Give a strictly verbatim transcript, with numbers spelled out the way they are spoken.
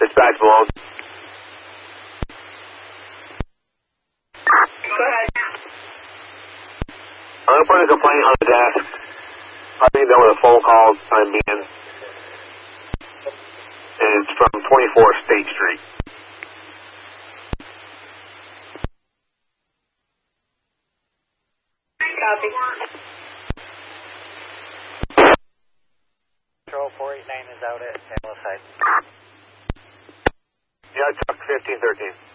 Dispatch Malone. Go ahead. I'm going to put a complaint on the desk. I think that was a phone call time being. And it's from twenty-four State Street. Copy. Control four eight nine is out at San Luis Side. Yeah, Chuck fifteen thirteen.